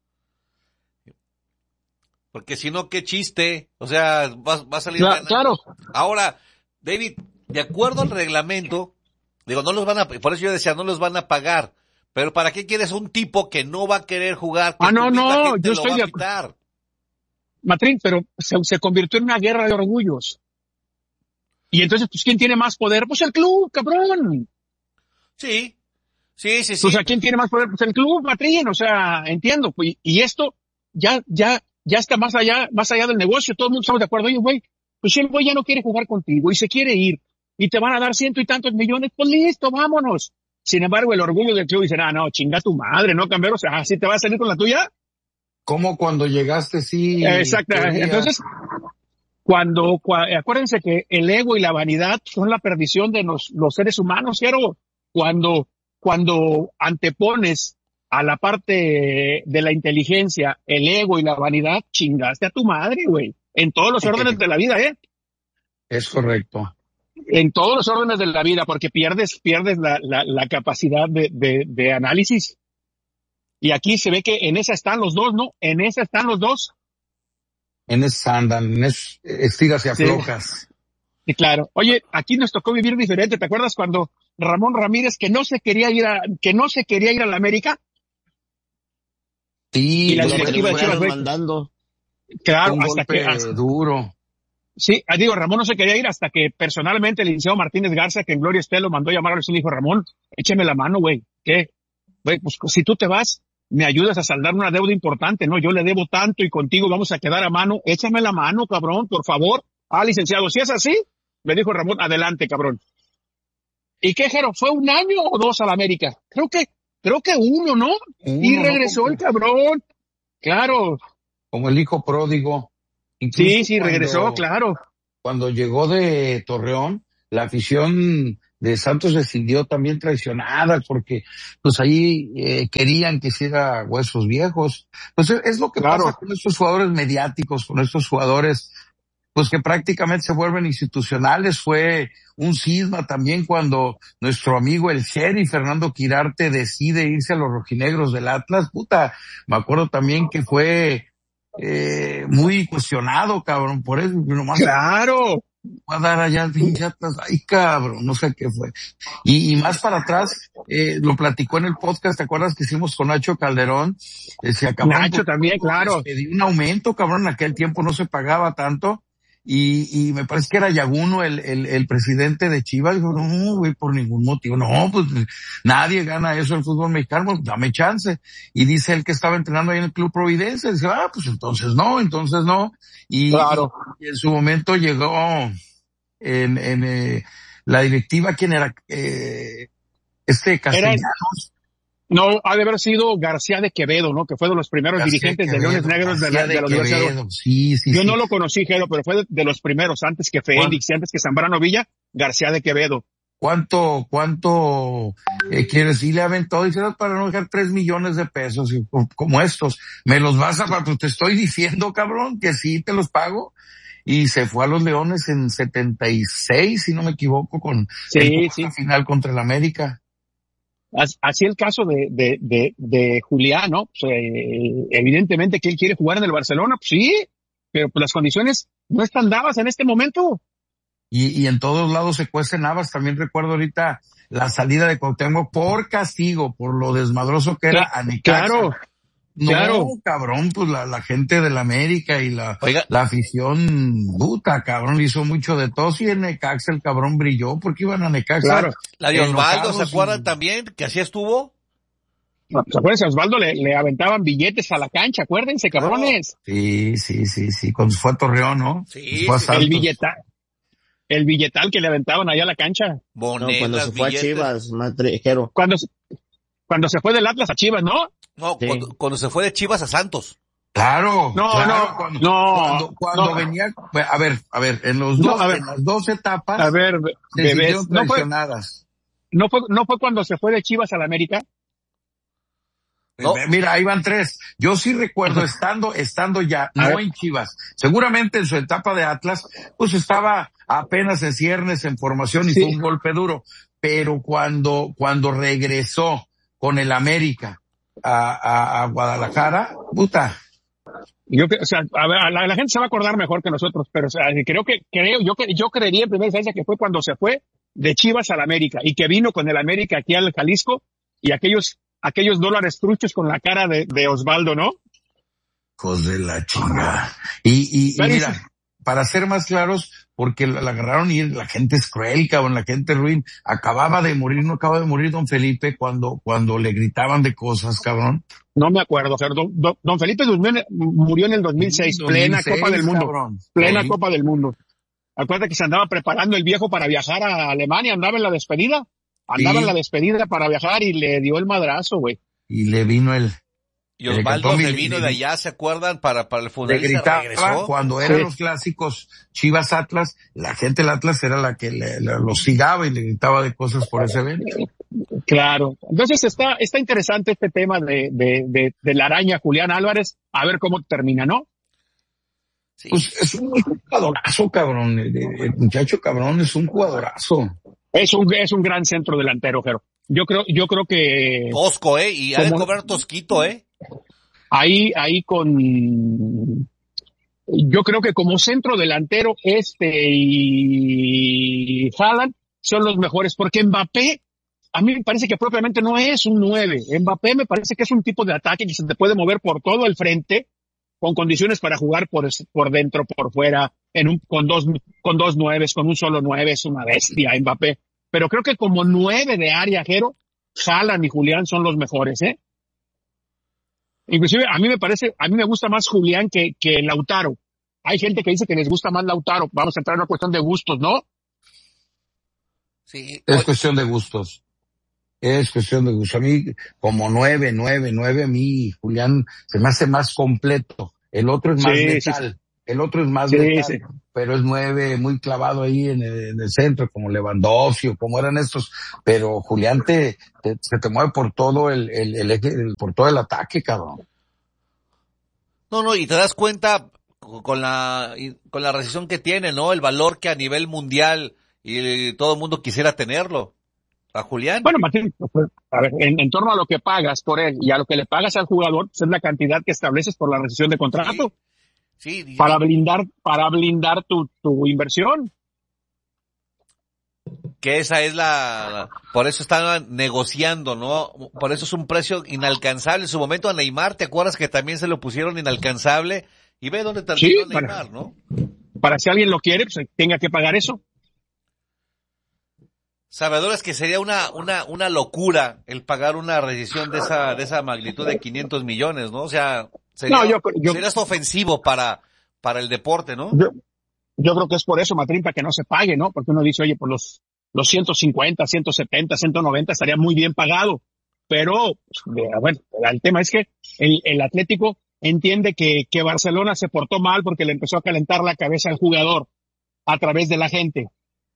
Porque si no, qué chiste. O sea, va, va a salir claro, claro. Ahora, David, de acuerdo al reglamento, digo, no los van a, por eso yo decía, no los van a pagar. Pero ¿para qué quieres un tipo que no va a querer jugar? Que ah, no, no, yo estoy de acuerdo. Matrín, pero se, se convirtió en una guerra de orgullos. Y entonces, pues, ¿quién tiene más poder? Pues el club, cabrón. Sí, sí, sí, sí. O sea, ¿quién tiene más poder? Pues el club, Matrín, o sea, entiendo. Pues, y esto ya, ya, ya está más allá, más allá del negocio. Todo el mundo estamos de acuerdo. Oye, güey, pues si el güey ya no quiere jugar contigo y se quiere ir y te van a dar ciento y tantos millones, pues listo, vámonos. Sin embargo, el orgullo del club dice, ah, no, chinga tu madre, ¿no, Cambero? O sea, ¿así te vas a salir con la tuya? ¿Cómo cuando llegaste sí? Exacto. Quería... Entonces, Cuando, cu acuérdense que el ego y la vanidad son la perdición de los, los seres humanos, ¿cierto? Cuando, cuando antepones a la parte de la inteligencia, el ego y la vanidad, chingaste a tu madre, güey. En todos los órdenes de la vida, ¿eh? Es correcto. En todos los órdenes de la vida, porque pierdes, pierdes la, la, la capacidad de, de, de análisis. Y aquí se ve que en esa están los dos, ¿no? En esa están los dos. En esa andan, en es, estiras y aflojas. Sí. Sí, claro. Oye, aquí nos tocó vivir diferente. ¿Te acuerdas cuando Ramón Ramírez, que no se quería ir a, que no se quería ir a la América? Sí, y la directiva de Chivas mandando. Claro, un hasta golpe que hasta, duro. Sí, digo, Ramón no se quería ir hasta que personalmente el licenciado Martínez Garza, que en Gloria Esté lo mandó a llamar a y dijo, Ramón, écheme la mano, güey. ¿Qué? Güey, pues si tú te vas, me ayudas a saldar una deuda importante, ¿no? Yo le debo tanto y contigo vamos a quedar a mano. Échame la mano, cabrón, por favor. Ah, licenciado, si es así, le dijo Ramón, adelante, cabrón. ¿Y qué, Jero? ¿Fue un año o dos a la América? Creo que, creo que uno, ¿no? Uno, y regresó ¿no? el cabrón. Claro. Como el hijo pródigo. Incluso sí, sí, cuando, regresó, claro. Cuando llegó de Torreón, la afición de Santos se sintió también traicionada porque pues ahí eh, querían que hiciera huesos viejos. Pues es, es lo que Claro. pasa con estos jugadores mediáticos, con estos jugadores pues que prácticamente se vuelven institucionales. Fue un cisma también cuando nuestro amigo el sheriff Fernando Quirarte decide irse a los rojinegros del Atlas. Puta, me acuerdo también que fue eh, muy cuestionado, cabrón, por eso. Nomás Claro. va a dar allá al pinche Atlas. Ay, cabrón, no sé qué fue. Y, y más para atrás, eh, lo platicó en el podcast, ¿te acuerdas que hicimos con Nacho Calderón? Decía, cabrón, Nacho también, claro. pedí un aumento, cabrón, en aquel tiempo no se pagaba tanto. Y, y me parece que era Yaguno, el, el, el presidente de Chivas, dijo, no, güey, por ningún motivo, no, pues nadie gana eso en el fútbol mexicano, pues, dame chance. Y dice él que estaba entrenando ahí en el Club Providencia, dice, ah, pues entonces no, entonces no. Y, Claro. y en su momento llegó en, en eh, la directiva, ¿quién era? Eh, este Castellanos. No, ha de haber sido García de Quevedo, ¿no? Que fue de los primeros García dirigentes Quevedo, de Leones Negros de la, García de la Universidad. Quevedo, sí, sí, Yo sí. no lo conocí, Jero, pero fue de, de los primeros, antes que Félix, y antes que Zambrano Villa, García de Quevedo. ¿Cuánto, cuánto eh, quieres? Y le aventó, dice, "No, para no dejar tres millones de pesos, y, co- como estos, me los vas a, pues te estoy diciendo, cabrón, que sí te los pago". Y se fue a los Leones en setenta y seis, si no me equivoco, con Sí, el sí. final contra el América. As- Así el caso de, de, de, de Julián, ¿no? Pues, eh, evidentemente que él quiere jugar en el Barcelona, pues sí, pero pues las condiciones no están dadas en este momento. Y, y en todos lados se cuecen habas. También recuerdo ahorita la salida de Cuauhtémoc por castigo, por lo desmadroso que era a Necaxa. Claro, No, claro. cabrón, pues la, la gente de la América y la, Oiga. la afición, puta, cabrón, le hizo mucho de tos, y en Necaxa el cabrón brilló porque iban a Necaxa. Claro. La de Osvaldo, ¿se enojados acuerdan y- también? Que así estuvo. No, pues acuérdense, a Osvaldo le, le aventaban billetes a la cancha, acuérdense, Claro. cabrones. Sí, sí, sí, sí, cuando fue a Torreón, ¿no? Sí, Fue a sí, Santos. El billetal, el billetal que le aventaban allá a la cancha. No, Monedas, cuando se fue a billetes. Chivas, madre, Jero. Cuando, se- cuando se fue del Atlas a Chivas, ¿no? No, Sí. cuando, cuando se fue de Chivas a Santos. Claro, No, claro, no, cuando, no, cuando, cuando no. venía, a ver, a ver, en los No, dos, a ver. en las dos etapas, A ver, se bebés, sintieron ¿no fue, traicionadas. no fue, no fue cuando se fue de Chivas a la América? No. Eh, Mira, ahí van tres. Yo sí recuerdo estando, estando ya, A no ver. en Chivas, seguramente en su etapa de Atlas, pues estaba apenas en ciernes, en formación, y Sí. fue un golpe duro. Pero cuando, cuando regresó con el América a, a, a Guadalajara, puta, Yo, que- o sea, a ver, la, la gente se va a acordar mejor que nosotros, pero o sea, creo que, creo, yo, que- yo creería en primera instancia que fue cuando se fue de Chivas a la América y que vino con el América aquí al Jalisco y aquellos, aquellos dólares truchos con la cara de, de Osvaldo, ¿no? hijos de la chinga. Y, y, y Pero mira, eso- para ser más claros, porque la, la agarraron y la gente es cruel, cabrón, la gente ruin. Acababa de morir, no acaba de morir don Felipe cuando, cuando le gritaban de cosas, cabrón. No me acuerdo, o sea, don, don- don Felipe durmió en- murió en el dos mil seis, plena dos mil seis, Copa del Mundo, cabrón. plena Sí. Copa del Mundo. Acuérdate que se andaba preparando el viejo para viajar a Alemania, andaba en la despedida, andaba Sí. en la despedida para viajar y le dio el madrazo, güey. Y le vino el, Y Le Osvaldo cantó se mi- vino mi- de allá, ¿se acuerdan? Para, para el le funeral y se gritaba regresó. cuando eran Sí. los clásicos Chivas Atlas, la gente del Atlas era la que le, le- los cigaba y le gritaba de cosas por ese evento. Claro. Entonces está, está interesante este tema de, de, de, de la araña Julián Álvarez, a ver cómo termina, ¿no? Sí. Pues es un jugadorazo, cabrón. El, el- el muchacho cabrón es un jugadorazo. Es un, es un gran centro delantero, Jero. Yo creo, yo creo que Tosco, ¿eh? Y ha de Como- cobrar tosquito, ¿eh? ahí, ahí con, yo creo que como centro delantero, este y Haaland son los mejores, porque Mbappé, a mí me parece que propiamente no es un nueve. Mbappé me parece que es un tipo de ataque que se te puede mover por todo el frente, con condiciones para jugar por, por dentro, por fuera, en un, con dos, con dos nueves, con un solo nueve, es una bestia Mbappé. Pero creo que como nueve de área, Jero, Haaland y Julián son los mejores, ¿eh? Inclusive a mí me parece, a mí me gusta más Julián que, que Lautaro. Hay gente que dice que les gusta más Lautaro. Vamos a entrar en una cuestión de gustos, ¿no? Sí. Es cuestión de gustos. Es cuestión de gustos. A mí, como nueve, nueve, nueve, a mí, Julián, se me hace más completo. El otro es más Sí, letal. sí. el otro es más Sí, letal, sí. pero es nueve, muy clavado ahí en el, en el centro, como Lewandowski o como eran estos, pero Julián te, te se te mueve por todo el, el, el eje, el- por todo el ataque, cabrón. No, no, y te das cuenta con la, con la recesión que tiene, ¿no? El valor que a nivel mundial y todo el mundo quisiera tenerlo. A Julián. Bueno, Martín, pues, a ver, en, en torno a lo que pagas por él y a lo que le pagas al jugador, pues es la cantidad que estableces por la rescisión de contrato Sí, sí. para blindar, para blindar tu, tu inversión. Que esa es la, la- por eso están negociando, ¿no? Por eso es un precio inalcanzable. En su momento a Neymar, ¿te acuerdas que también se lo pusieron inalcanzable? Y ve dónde terminó Sí, Neymar, para, ¿no? para si alguien lo quiere, pues tenga que pagar eso. Sabedores que sería una, una, una locura el pagar una rescisión de esa, de esa magnitud de quinientos millones, ¿no? O sea, sería, No, yo, yo, sería hasta ofensivo para, para el deporte, ¿no? yo, yo creo que es por eso, Matrín, para que no se pague, ¿no? Porque uno dice, oye, por los, los ciento cincuenta, ciento setenta, ciento noventa estaría muy bien pagado. Pero, eh, bueno, el tema es que el, el Atlético entiende que, que Barcelona se portó mal porque le empezó a calentar la cabeza al jugador a través de la gente.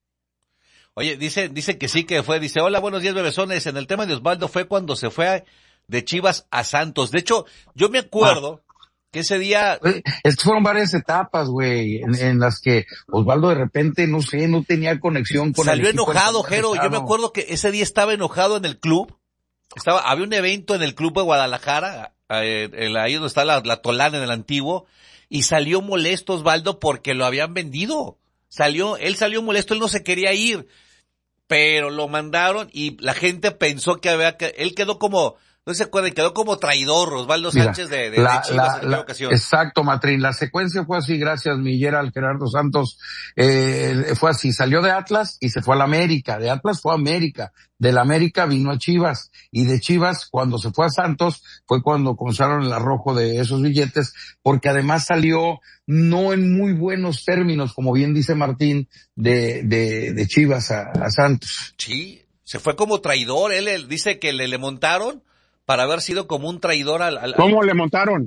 Oye, dice, dice que sí que fue, dice, hola, buenos días, bebesones. En el tema de Osvaldo fue cuando se fue a- de Chivas a Santos. De hecho, yo me acuerdo que ese día, Eh, Es que fueron varias etapas, güey, en, en las que Osvaldo de repente, no sé, no tenía conexión con salió el equipo al enojado, que Jero. había Yo me estado. acuerdo que ese día estaba enojado en el club. Estaba, había un evento en el club de Guadalajara, eh, el- ahí donde está la, la Tolana en el antiguo, y salió molesto Osvaldo porque lo habían vendido. Salió, él salió molesto, él no se quería ir, pero lo mandaron y la gente pensó que había que, él quedó como, no se acuerdan, quedó como traidor Osvaldo Mira, Sánchez de, de, de la, Chivas la, en aquella la, ocasión. exacto, Matrín. La secuencia fue así, gracias, Miguel, al Gerardo Santos. Eh, fue así, salió de Atlas y se fue a la América. De Atlas fue a América. De la América vino a Chivas. Y de Chivas, cuando se fue a Santos, fue cuando comenzaron el arrojo de esos billetes, porque además salió no en muy buenos términos, como bien dice Martín, de, de, de Chivas a, a Santos. Sí, se fue como traidor, él, él dice que le, le montaron para haber sido como un traidor al, al, al- ¿Cómo le montaron?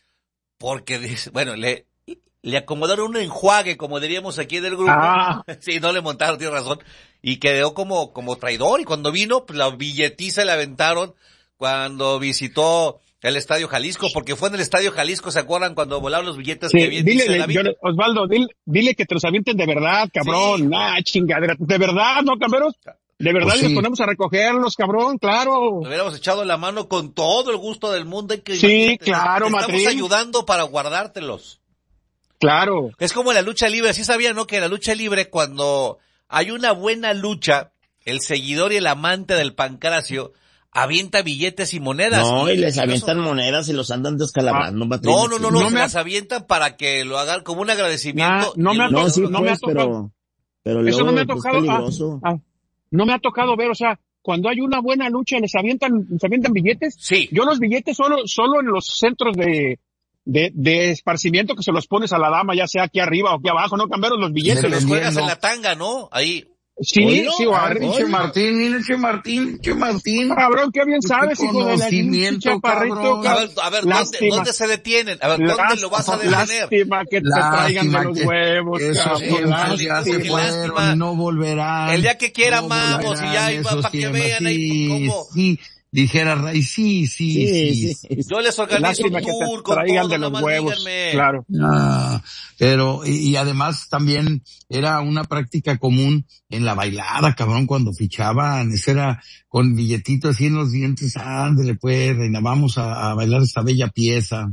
porque dice, bueno, le, le acomodaron un enjuague, como diríamos aquí del grupo. Ah, Sí, no le montaron, tiene razón. Y quedó como, como traidor. Y cuando vino, pues la billetiza le aventaron cuando visitó el Estadio Jalisco, porque fue en el Estadio Jalisco, ¿se acuerdan? Cuando volaron los billetes que sí, bien dile, dice le- David. yo le- Osvaldo, dile, dile que te los avienten de verdad, cabrón. Sí. Ah, chingadera. De verdad, ¿no, camperos? De verdad, Pues y nos sí. ponemos a recogerlos, cabrón, claro. Le hubiéramos echado la mano con todo el gusto del mundo. Y que, Sí, imagínate, claro, te estamos Matrín. ayudando para guardártelos. Claro. Es como la lucha libre, sí sabía, ¿no? Que en la lucha libre, cuando hay una buena lucha, el seguidor y el amante del pancracio avienta billetes y monedas. No, y les eso- avientan monedas y los andan descalabrando, Matrín. No, no, no, no, No se me ha- las avientan para que lo hagan como un agradecimiento. Nah, no y me ha el- No, sí, no me ha pues, pero, pero Eso luego no me ha pues, es tocado. ah, peligroso. ah, no me ha tocado ver, o sea, cuando hay una buena lucha, les avientan, les avientan billetes. Sí. Yo los billetes solo, solo en los centros de, de, de esparcimiento que se los pones a la dama, ya sea aquí arriba o aquí abajo, no cambiaron los Se billetes. los juegas Dependiendo. en la tanga, ¿no? Ahí. Sí, Oilo, sí, o ah, arriba. Che Oye. Martín, mire, Che Martín, Che Martín. Cabrón, qué bien sabes, Qué hijo de la conocimiento, chaparrito. cabrón. A ver, a ver, ¿dónde, Lástima. ¿dónde se detienen? A ver, ¿dónde lo vas a detener? Lástima que te traigan de Lástima los que huevos, esos cabrón. tiempos ya lástima, se qué fueron lástima. y no volverán. El día que quieran No vamos, y volverán ya iba esos para que tiempos. vean ahí Sí, cómo. sí, dijera Ray, sí, sí, sí. Sí, sí. Yo les organizo Lástima un que te tour con traigan todo, de nada los más huevos. díganme. Claro. Ah, pero, y, y además también era una práctica común en la bailada, cabrón, cuando fichaban, ese era con billetitos así en los dientes, ándale pues, reina, vamos a, a bailar esta bella pieza.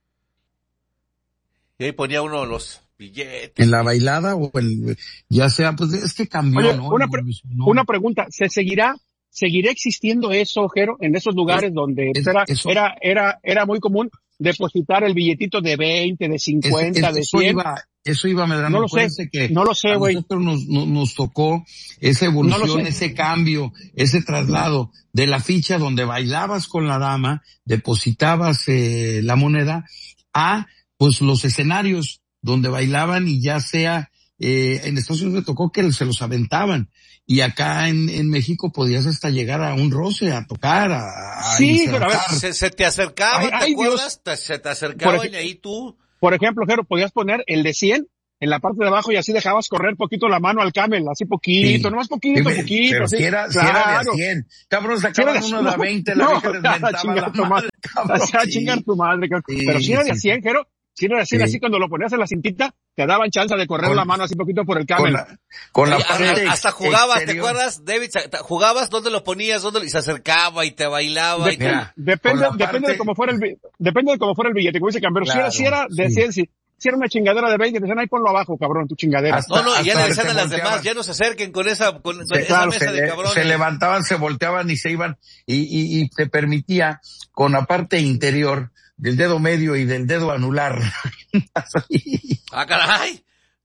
Y ahí ponía uno los billetes. En la bailada o en, ya sea, pues es que cambió, Oye, ¿no? una pre- Evolucionó. Una pregunta, ¿se seguirá, seguirá existiendo eso, Jero, en esos lugares donde es- era, eso- era, era, era muy común depositar el billetito de veinte, de Es- cincuenta, es- de eso cien? iba, eso iba, Medrano. No lo sé, Acuérdense que no lo sé, a güey. nosotros nos, nos, nos tocó esa evolución, sé. ese cambio, ese traslado de la ficha donde bailabas con la dama, depositabas eh, la moneda, a pues los escenarios donde bailaban y ya sea, eh, en Estados Unidos me tocó que se los aventaban. Y acá en, en México podías hasta llegar a un roce, a tocar, a, a Sí, pero a ver, insertar. Se, se te acercaban, Ay, ¿te ay, acuerdas? Te- se te acercaban Por ej- y ahí tú. Por Por ejemplo, Jero, podías poner el de cien en la parte de abajo y así dejabas correr poquito la mano al camel, así poquito, Sí. nomás poquito, Sí, poquito. pero así. si era, si Claro. era de a cien. Cabrón, sacaban Si era de- uno de a veinte, la no, vieja les a mentaba chingar la tu madre. madre, cabrón. A Sí. chingar tu madre, cabrón. Sí, Pero si era de a sí, cien, Jero, si era de cien, sí. así cuando lo ponías en la cintita, te daban chance de correr Con- la mano así poquito por el Con camel. la, con la Oye, parte hasta, hasta jugabas, ¿te exterior. acuerdas, David? ¿Jugabas? ¿Dónde lo ponías? ¿Dónde lo- y se acercaba y te bailaba? Y te- Mira, Depende, con la depende parte- de cómo fuera el, bi- depende de cómo fuera el billete, como dice Cambero. Si era, Claro, si era de sí. cien, si, si era una chingadera de veinte, te decían, ahí ponlo abajo, cabrón, tu chingadera. Hasta- No, no, y ya hasta le decían se a las volteaban. demás, ya no se acerquen con esa, con, con Se, esa claro, mesa se, de le- cabrones. se levantaban, se volteaban y se iban y, y, y te permitía con la parte interior del dedo medio y del dedo anular. Ah, caray.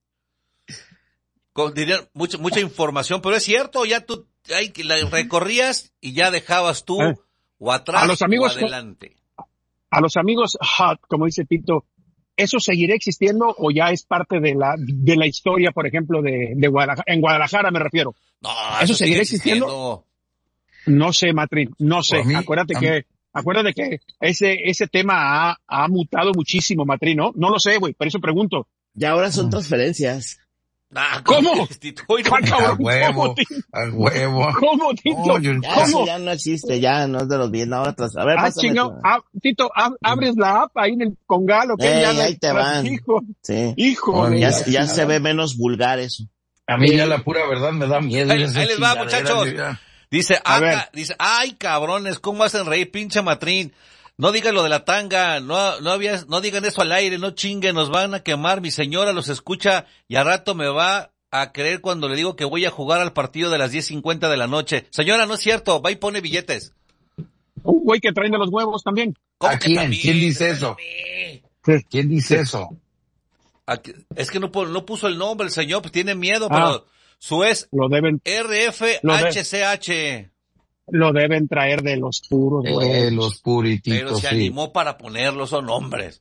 Con, dirían, mucha, mucha información, pero es cierto, ya tú, ahí que la recorrías y ya dejabas tú Eh. o atrás A los amigos- o adelante. A los amigos hot, como dice Tito, ¿eso seguirá existiendo o ya es parte de la, de la historia, por ejemplo, de, de Guadalajara? En Guadalajara me refiero. No, ¿Eso eso seguirá sigue existiendo? No sé, Matrín, no sé. A mí- acuérdate a que, acuérdate que ese, ese tema ha, ha mutado muchísimo, Matrín, ¿no? No lo sé, güey, por eso pregunto. Y ahora son transferencias. Ah, ¿Cómo? Tito, oye, Ah, A cabrón, huevo, ¿cómo, Tito? a huevo. ¿Cómo, Tito? No, yo- Ya, ¿Cómo? eso ya no existe, ya no es de los bien. Ahora tras, a ver, Ah, pásame chingado. tu- Ah, Tito, ab- abres la app ahí en el Congal, ¿o qué? Ey, Ya la- ahí te van. Hijo, Sí. hijo Oye, de Ya, la ya chingada. se ve menos vulgar eso. A mí ya la pura verdad me da miedo. Ahí- esas ahí les va, chingaderas, muchachos. yo ya- Dice, A ah, ver. ca- dice, ay, cabrones, ¿cómo hacen reír, pinche Matrín? No digan lo de la tanga, no, no había, no digan eso al aire, no chinguen, nos van a quemar, mi señora los escucha y a rato me va a creer cuando le digo que voy a jugar al partido de las diez cincuenta de la noche. Señora, no es cierto, va y pone billetes. Un güey que traen de los huevos también. ¿Cómo ¿A que quién? también? ¿Quién dice eso? ¿Quién dice eso? Aquí- Es que no, pu- no puso el nombre el señor, pues tiene miedo, Ah. pero su es Lo deben, R F H C H. lo deben traer de los puros, Eh, güey. los purititos, Pero se sí. animó para ponerlos, son hombres.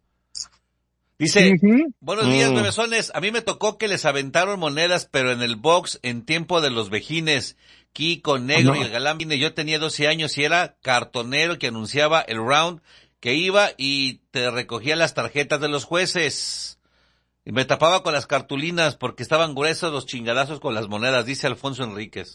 Dice, Ujú. buenos días, Mm. bebesones. A mí me tocó que les aventaron monedas, pero en el box, en tiempo de los vejines. Kiko, Negro Ah, no. y el Galán vine. Yo tenía doce años y era cartonero que anunciaba el round que iba y te recogía las tarjetas de los jueces. Y me tapaba con las cartulinas porque estaban gruesos los chingadazos con las monedas, dice Alfonso Enríquez.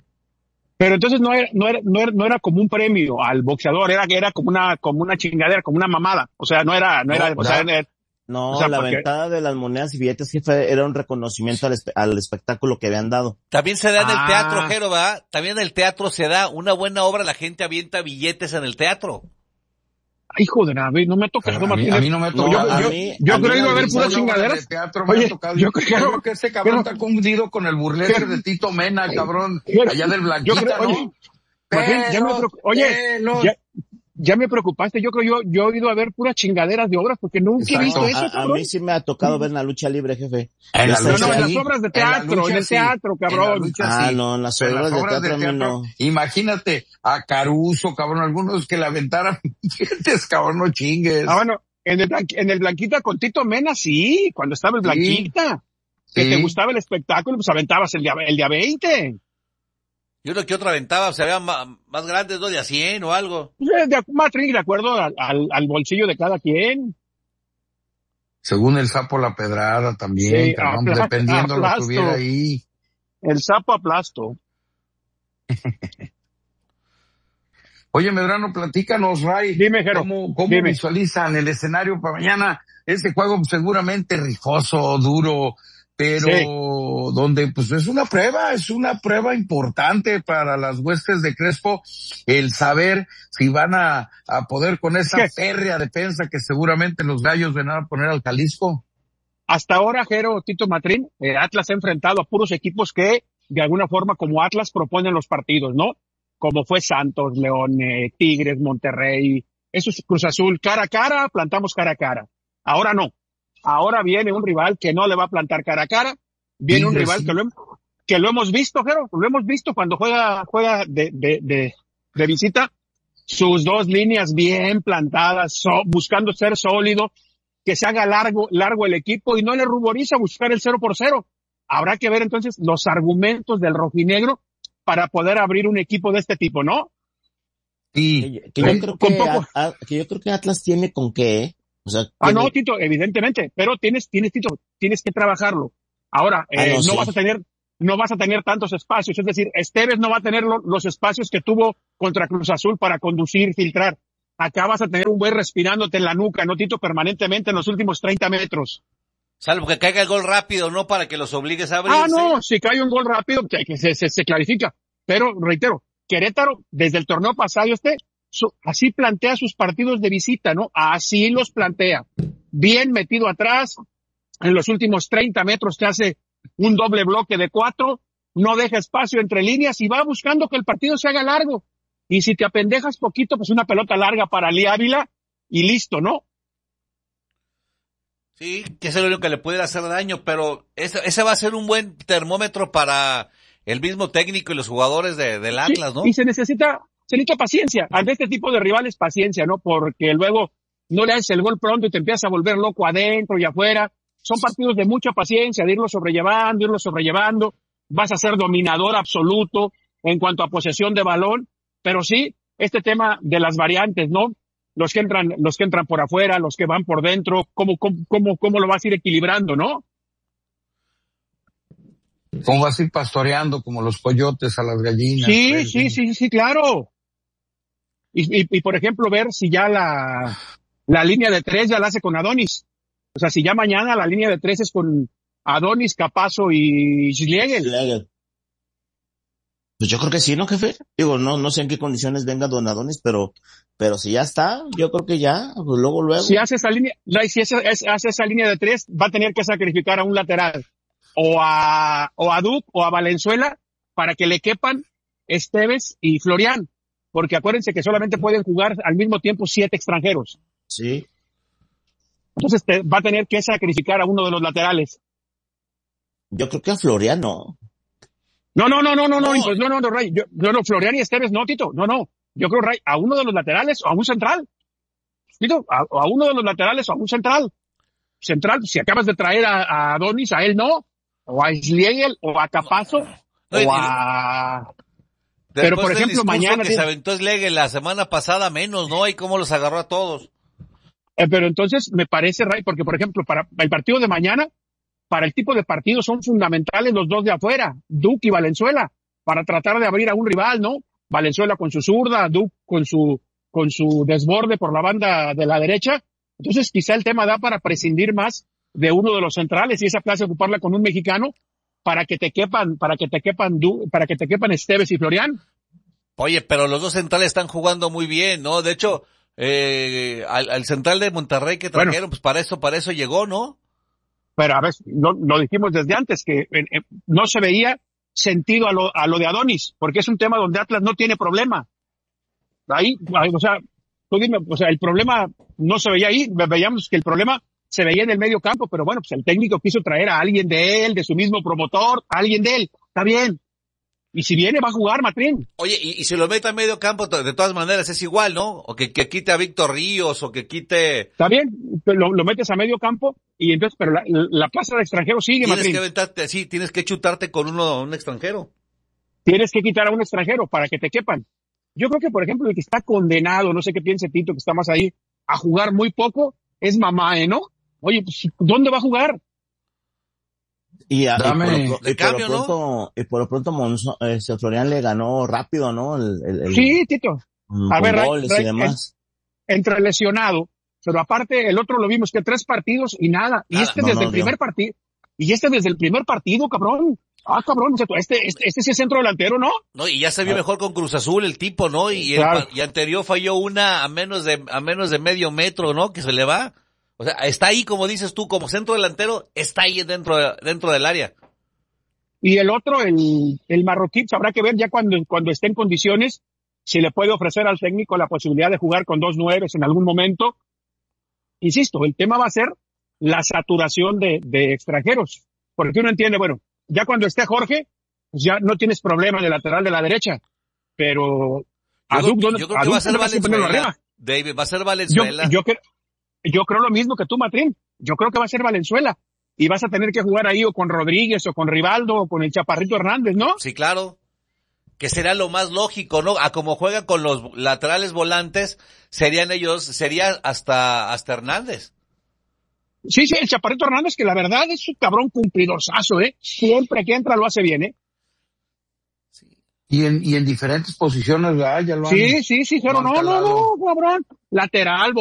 Pero entonces no era, no era, no era, no era como un premio al boxeador, era que era como una, como una chingadera, como una mamada. O sea, no era, no, No, era, o sea, no. era- No, O sea, la porque- ventada de las monedas y billetes, jefe, era un reconocimiento al, espe- al espectáculo que habían dado. También se da en el Ah. teatro, Jero, ¿verdad? También en el teatro se da una buena obra, la gente avienta billetes en el teatro. hijo de nave, no me ha tocado, A mí, Martínez. a mí no me ha No, tocado. a yo, mí- yo a mí creo la iba a haber risa puras Una obra chingaderas. de teatro me Oye, ha tocado. yo Yo creo- creo que ese cabrón pero- está confundido con el burlesque pero- de Tito Mena, cabrón. Pero- Allá del yo Blanquita, creo, ¿no? oye, Martín, ya me Pelos, preocu- oye, pelos. ya, ya me preocupaste. Yo creo yo, yo he ido a ver puras chingaderas de obras porque nunca he Exacto. visto No, eso, a, a cabrón. mí sí me ha tocado ver la lucha libre, jefe. En la Yo No, sé lucha no, que en sí. las obras de En la teatro, lucha en el sí. teatro, En la cabrón. lucha Ah, sí. no, en las Pero obras de obras teatro a mí no. Imagínate a Caruso, cabrón, algunos que le aventaran billetes, cabrón, no chingues. Ah, bueno, en el, Blanqui- en el Blanquita con Tito Mena, sí, cuando estaba el Sí. Blanquita. Que Sí. te gustaba el espectáculo, pues aventabas el de, a- el de a veinte. Y uno que otra aventaba, se veían ma- más grandes, ¿no? De a cien o algo. Pues, eh, de, Matri, de acuerdo al, al, al bolsillo de cada quien. Según el sapo la pedrada también, Sí, cabrón, apla- dependiendo lo que aplasto. tuviera ahí. El sapo aplasto. Oye, Medrano, platícanos, Ray. Dime, Jero, ¿Cómo, cómo dime. visualizan el escenario para mañana? Este juego seguramente rijoso, duro, pero Sí. donde pues es una prueba, es una prueba importante para las huestes de Crespo, el saber si van a, a poder con esa ¿Qué? férrea defensa que seguramente los gallos van a poner al Jalisco. Hasta ahora, Jero, Tito Matrín, eh, Atlas ha enfrentado a puros equipos que, de alguna forma, como Atlas, proponen los partidos, ¿no? Como fue Santos, León, eh, Tigres, Monterrey, eso es Cruz Azul, cara a cara, plantamos cara a cara. Ahora no. Ahora viene un rival que no le va a plantar cara a cara. Viene un Tigres, rival sí. que lo, hem- que lo hemos visto, Jero, lo hemos visto cuando juega, juega de, de, de, de visita. Sus dos líneas bien plantadas, so- buscando ser sólido, que se haga largo, largo el equipo y no le ruboriza buscar el cero por cero. Habrá que ver entonces los argumentos del rojinegro para poder abrir un equipo de este tipo, ¿no? Sí, Que, que Con- yo creo con que, poco- a- a- que yo creo que Atlas tiene con qué, ¿eh? O sea, Ah, tiene... no, Tito, evidentemente, pero tienes, tienes, Tito, tienes que trabajarlo. Ahora, eh, ah, no, no sí. vas a tener, no vas a tener tantos espacios, es decir, Esteves no va a tener lo, los espacios que tuvo contra Cruz Azul para conducir, filtrar. Acá vas a tener un güey respirándote en la nuca, ¿no, Tito? Permanentemente en los últimos treinta metros. Salvo que caiga el gol rápido, ¿no? Para que los obligues a abrirse. Ah, no, si cae un gol rápido, que, que se, se, se clarifica. Pero, reitero, Querétaro, desde el torneo pasado, este, su, así plantea sus partidos de visita, ¿no? Así los plantea. Bien metido atrás, en los últimos treinta metros te hace un doble bloque de cuatro, no deja espacio entre líneas y va buscando que el partido se haga largo. Y si te apendejas poquito, pues una pelota larga para Lee Ávila y listo, ¿no? Sí, que es lo único que le puede hacer daño, pero ese, ese va a ser un buen termómetro para el mismo técnico y los jugadores de, del Atlas, sí, ¿no? Y se necesita, se necesita paciencia. Ante este tipo de rivales, paciencia, ¿no? Porque luego no le haces el gol pronto y te empiezas a volver loco adentro y afuera. Son partidos de mucha paciencia, de irlo sobrellevando, irlo sobrellevando. Vas a ser dominador absoluto en cuanto a posesión de balón. Pero sí, este tema de las variantes, ¿no? Los que entran, los que entran por afuera, los que van por dentro, cómo, cómo, cómo, cómo lo vas a ir equilibrando, ¿no? ¿Cómo vas a ir pastoreando como los coyotes a las gallinas? Sí, Pues, sí, sí, sí, claro. Y, y, y por ejemplo, ver si ya la, la línea de tres ya la hace con Adonis. O sea, si ya mañana la línea de tres es con Adonis, Capazo y Schlegel. Schlegel. Pues yo creo que sí, ¿no, jefe? Digo, no, no sé en qué condiciones venga Don Adonis, pero, pero si ya está, yo creo que ya, pues luego, luego. Si hace esa línea, si hace, hace esa línea de tres, va a tener que sacrificar a un lateral. O a, o a Duke o a Valenzuela para que le quepan Esteves y Florian. Porque acuérdense que solamente pueden jugar al mismo tiempo siete extranjeros. Sí. Entonces te, va a tener que sacrificar a uno de los laterales. Yo creo que a Florian no. No, no, no, no, no, no, no, no, no, Ray. Yo, no, no, Florian y Esteves, no, Tito, no, no. Yo creo, Ray, a uno de los laterales o a un central. Tito, a, a uno de los laterales o a un central. Central, si acabas de traer a, a Adonis, a él no. O a Schlegel, o a Capazo, no, o a... Pero, por ejemplo, mañana... que se aventó Schlegel la semana pasada menos, ¿no? Y cómo los agarró a todos. Eh, pero entonces me parece, Ray, porque, por ejemplo, para el partido de mañana, para el tipo de partido son fundamentales los dos de afuera, Duke y Valenzuela, para tratar de abrir a un rival, ¿no? Valenzuela con su zurda, Duke con su, con su desborde por la banda de la derecha. Entonces quizá el tema da para prescindir más de uno de los centrales y esa plaza ocuparla con un mexicano para que te quepan, para que te quepan, Duke, para que te quepan Esteves y Florian. Oye, pero los dos centrales están jugando muy bien, ¿no? De hecho, eh, al, al central de Monterrey que trajeron, bueno, pues para eso, para eso llegó, ¿no? Pero a ver, lo, lo dijimos desde antes, que eh, eh, no se veía sentido a lo, a lo de Adonis, porque es un tema donde Atlas no tiene problema. Ahí, ahí, o sea, tú dime, o sea, el problema no se veía ahí, veíamos que el problema se veía en el medio campo, pero bueno, pues el técnico quiso traer a alguien de él, de su mismo promotor, a alguien de él, está bien. Y si viene, va a jugar Matrín. Oye, y, y si lo mete a medio campo, de todas maneras es igual, ¿no? O que, que quite a Víctor Ríos, o que quite... Está bien, lo, lo metes a medio campo, y entonces, pero la, la plaza de extranjero sigue, tienes Matrín. Que aventarte, sí, tienes que chutarte con uno, un extranjero. Tienes que quitar a un extranjero para que te quepan. Yo creo que, por ejemplo, el que está condenado, no sé qué piense Tito, que está más ahí, a jugar muy poco, es Mamae, ¿no? Oye, pues, ¿dónde va a jugar? Y, a, Dame, y, por, lo, y, cambio, por lo pronto, ¿no? y por lo pronto Monzo, este, Florian le ganó rápido, ¿no? El, el, el, sí, Tito. A ver, goles Ray, y demás. En, entre lesionado, pero aparte el otro lo vimos que tres partidos y nada. Y nada, este no, desde no, el primer partido. Y este desde el primer partido, cabrón. Ah, cabrón, este, este, este es el centro delantero, ¿no? No, y ya se vio ah. mejor con Cruz Azul el tipo, ¿no? Y, claro. el, y anterior falló una a menos de, a menos de medio metro, ¿no? Que se le va. O sea, está ahí, como dices tú, como centro delantero, está ahí dentro, de, dentro del área. Y el otro, el, el marroquí, habrá que ver ya cuando, cuando esté en condiciones, si le puede ofrecer al técnico la posibilidad de jugar con dos nueves en algún momento. Insisto, el tema va a ser la saturación de, de extranjeros. Porque uno entiende, bueno, ya cuando esté Jorge, pues ya no tienes problema en el lateral de la derecha. Pero, a yo, Duke, yo creo que va a ser Valenzuela. David, va a ser Valenzuela. Yo, yo, yo creo lo mismo que tú, Matrín. Yo creo que va a ser Valenzuela. Y vas a tener que jugar ahí o con Rodríguez o con Rivaldo o con el Chaparrito Hernández, ¿no? Sí, claro. que será lo más lógico, ¿no? A como juegan con los laterales volantes, serían ellos, sería hasta, hasta Hernández. Sí, sí, el Chaparrito Hernández, que la verdad es un cabrón cumplidorzazo, ¿eh? Siempre que entra lo hace bien, ¿eh? Y en, y en diferentes posiciones, ¿verdad? Ya lo han, Sí, sí, sí, pero lo han no, no, calado. no, cabrón. Lateral,